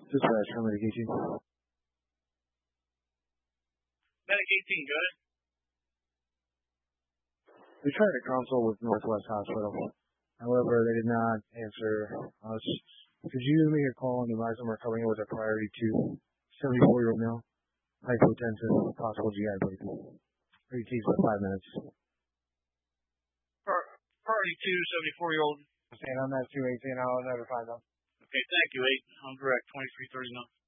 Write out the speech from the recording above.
Dispatch, how Medic 18? Medic 18, go ahead. We tried to consult with Northwest Hospital. However, they did not answer us. Could you make a call and advise them we're coming in with a priority 2, 74-year-old male, hypotensive, possible GI bleed. It takes about 5 minutes. Priority 2, 74-year-old. And on that 218, I'll notify them. Okay, thank you, 8. I'm direct, 2339.